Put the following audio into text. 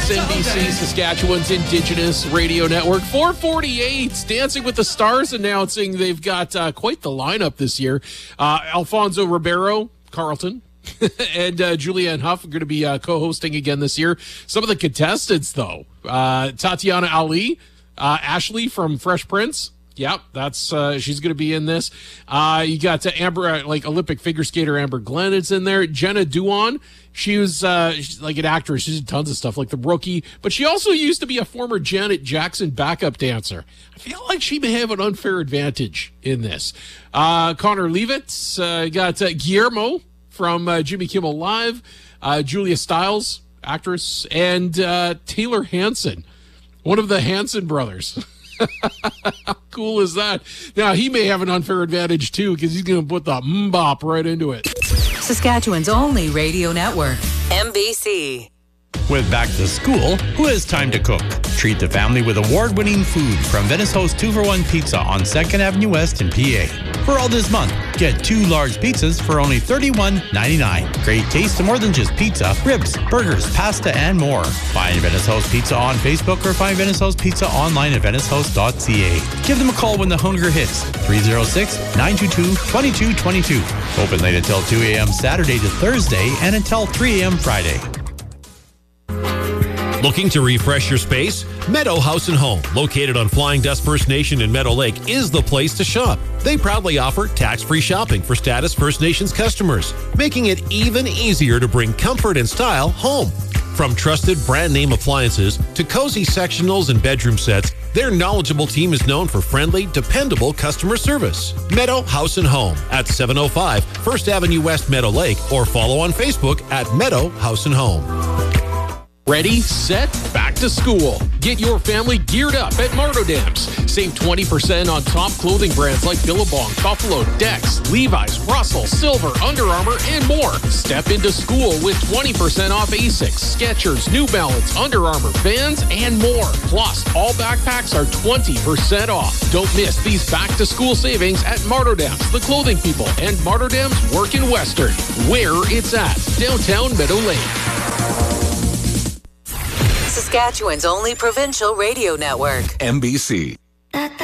SNBC, Saskatchewan's Indigenous Radio Network. 448, Dancing with the Stars announcing they've got quite the lineup this year. Alfonso Ribeiro, Carlton, and Julianne Hough are going to be co-hosting again this year. Some of the contestants, though, Tatiana Ali, Ashley from Fresh Prince. Yep, that's she's going to be in this. You got Amber, like Olympic figure skater Amber Glenn is in there. Jenna Dewan, she was she's like an actress. She's in tons of stuff, like The Rookie. But she also used to be a former Janet Jackson backup dancer. I feel like she may have an unfair advantage in this. Connor Leavitt, got Guillermo from Jimmy Kimmel Live, Julia Stiles, actress, and Taylor Hanson, one of the Hanson brothers. How cool is that? Now, he may have an unfair advantage, too, because he's going to put the mbop right into it. Saskatchewan's only radio network, MBC. With back to school, who has time to cook? Treat the family with award-winning food from Venice Host 2-for-1 Pizza on 2nd Avenue West in PA. For all this month, get 2 large pizzas for only $31.99. Great taste of more than just pizza, ribs, burgers, pasta, and more. Find Venice Host Pizza on Facebook or find Venice Host Pizza online at venicehost.ca. Give them a call when the hunger hits. 306-922-2222. Open late until 2 a.m. Saturday to Thursday and until 3 a.m. Friday. Looking to refresh your space? Meadow House and Home, located on Flying Dust First Nation in Meadow Lake, is the place to shop. They proudly offer tax-free shopping for Status First Nations customers, making it even easier to bring comfort and style home. From trusted brand name appliances to cozy sectionals and bedroom sets, their knowledgeable team is known for friendly, dependable customer service. Meadow House and Home at 705 First Avenue West, Meadow Lake, or follow on Facebook at Meadow House and Home. Ready, set, back to school. Get your family geared up at Martodams. Save 20% on top clothing brands like Billabong, Buffalo, Dex, Levi's, Russell, Silver, Under Armour, and more. Step into school with 20% off Asics, Skechers, New Balance, Under Armour, Vans, and more. Plus, all backpacks are 20% off. Don't miss these back-to-school savings at Martodams, The Clothing People, and Martodams Work in Western, where it's at, downtown Meadow Lake. Saskatchewan's only provincial radio network, MBC.